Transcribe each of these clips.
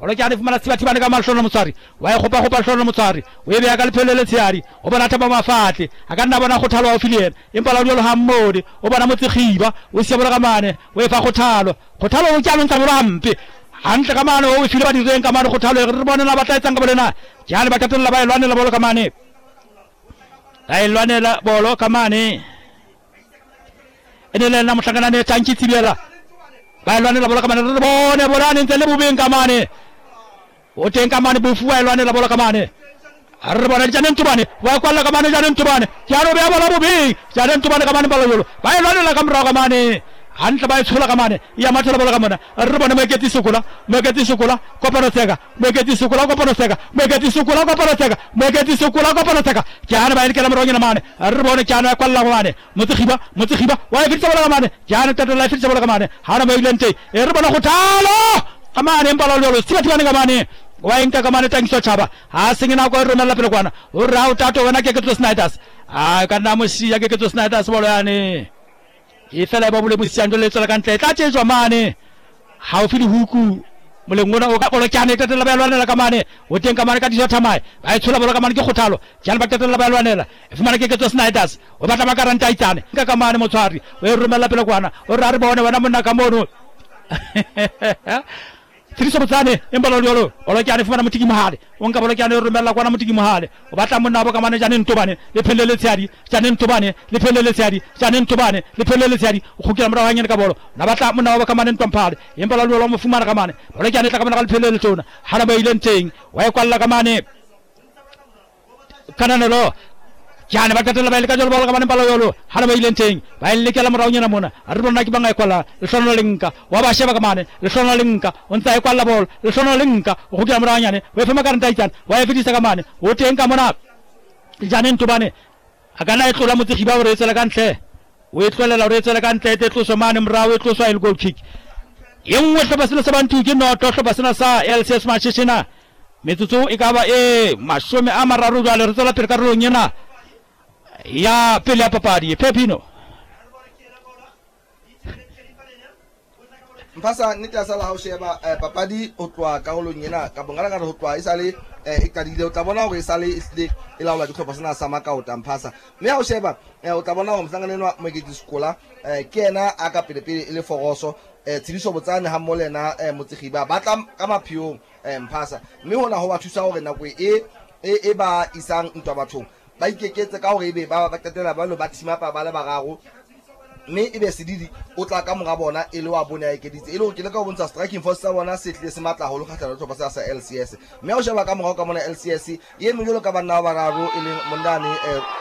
olo kyane fumana tsibathibane ka malhona motswari wa khopa hlona motswari we be ka lephelele tsiari o bona thaba mafatle aka nna bona khothalo wa filiena empa la lo hammodi o bona motsikhiba o se bola ka mane we fa khothalo o kyane ntsa morampe hantle ka mane o file ba direng ka mane khothalo re bona na batla etsang ka bolena kyane ba tatella ba elwane la bolo ka mane la bolo ka mane enele na mohlangana ne tsanki tsibela ba elwane la bolo ka mane re bone bolane ntse le bobeng ka mane o teng ka mane bofu wa elwane la bolo ka mane re bona janen tubane wa kwalla ka mane janen tubane kyaro be bola bobe janen tubane ka mane balo yolo ba elwane la ka mra ka mane hantle ba itshola ka mane ya mathela bola ka mane re bona meketi sukula kopano tseka meketi sukula kopano tseka kyana ba ikela mronye na mane re bona kyana kwalla mane motsikhiba wa fitsa bola ka mane kyana tatela fitsa bola ka mane hana ba ilente re bona khothalo ka mane mbalo yolo sibathibane ka mane wa inka ka mane tangso chaba ha singina ko rona la pele kwana o ra o tato wena ke ketlo snipers kana mosi ya ke ketlo snipers bolo yani e fela ba bole bosiando le tsela ka ntle tla tsetswa mane ha o fili huku molengona o ka bolo kyane tatela ba lwanela ka mane o teng ka mane ka diso thamai ba itshola bolo ka mane ke khothalo kyane ba tatela ba lwanela e fumana ke ketlo snipers o batla makaranta itsane ka mane motswari o e romela pele kwana o ra re bone wena monna ka mono Tiriso botsane embalo yolo ola kyane fumana mutiki mahale onka bolo kyane rumela kwana mutiki mahale o batla monna bo ka mane jane ntobane le phelele tsiari jane ntobane le phelele tsiari o khukela mra hanyane ka bolo na batla monna bo ka mane ntompale embalo yolo mo fumana ka mane bolo kyane tla ka mane ka le phelele tsona hana ba ile nteng wa e kwalla ka mane kananelo kyane ba tatela ba ile ka jolo bolo ka mane balo yolo hana ba ile nteng ba ile kela mra hanyane mona a re bona ki banga e kwalla le hlono lenka wa ba sheba ka mane le hlono lenka o ntsa e kwalla bolo le hlono lenka o khukela mra hanyane we fema ka ntai tsana wa e fitisa ka mane o teng ka mona jane ntobane akana e tlola motsikhiba o re tsela ka ntle o e tlolela o re tsela ka ntle te tloso mane mra o e tloso il goal kick yengwe hloba sena sa bantu ke no hloba sena sa LCS Mashishina metsotso e ka ba e mashome a mararo jwale re tsela pele ka rolong yena ya pele ya papadi Pepino Mpasa nita sala ha o sheba papadi o tloa karolong yena ka bongala ka ho tloa isale e kadile o tla bona hore isale isle e laola ditlhopha sena sa makauta Mpasa mme ha o sheba o tla bona hore mhlanganenwa Moeketsi Skola ke ena a ka pele ile foroso Tshediso Botsane ha molena Motsikhiba ba tla ka maphiong Mpasa mme hona ho ba thusa hore nako e ba isang ntwa bathong ba ikeketse ka hore ebe ba tatela ba lo ba thimapa ba le bararo mme ebe sedidi o tla ka mora bona e le wa bona ya ekeditse e le hore ke le ka ho bontsha striking force sa bona se tle se matla holo kgatlana le tlhopha sa LCS mme o sheba ka mora ka mona LCS e mo jolo ka banna ba bararo e le mondane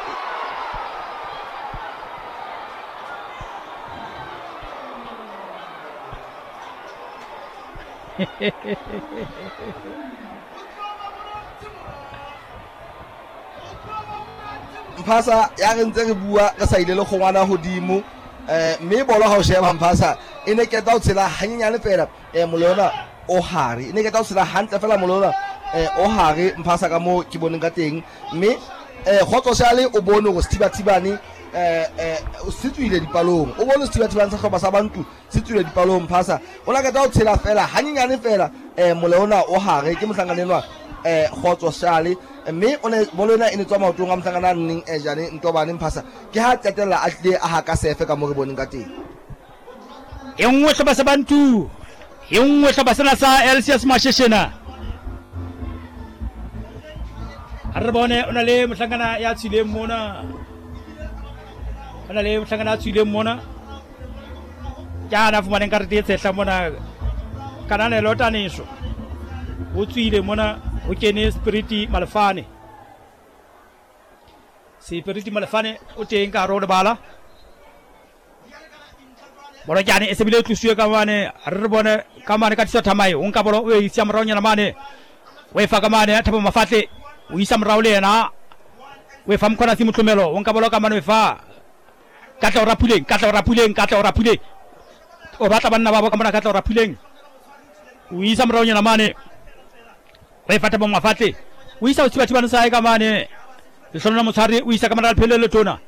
Mpasa ya re ntse re bua ka sa ile le khongwana hodimo mme bolo ha o sheba Mpasa e ne ke ta o tshela hanyenyane fela molona o hare e ne ke ta o tshela hantle fela molona o hare Mpasa ka mo ke boneng ka teng mme khotso shale o bone go Sithibathibane o sitswile dipalong o bone Sithibathibane sa hloba sa bantu sitswile dipalong Mpasa o la ke ta o tshela fela hanyenyane fela molona o hare ke mohlanganenwa khotso shale mme one bolona ene tswa maotong a mhlangana nning jane ntobane Mpasa ke ha tatela a tle a ha ka sefe ka mo re boneng ka teng engwe hloba sa bantu engwe hloba sena sa LCS Mashishina re bone ona le mhlangana ya tshileng mona ona le mhlangana ya tshileng mona kana fumane nka re tsetsa mona kana le lotanisho o tswile mona o kene Spiriti Malefane o teng ka road bala bolo jane e sebile tlusiwe ka mane re bone ka mane ka tsotha mai o nka bolo o isa mrao nyana mane we fa ka mane a thaba mafatle o isa mrao le yena we fa mkhona si mutlumelo o nka bolo ka mane we fa ka tla rapuleng o batla banna ba ka mane ka tla rapuleng o isa mrao nyana mane we fa thaba mafatle o isa o Sithibathibane sa ka mane le sona motsari o isa ka mane le phelele tona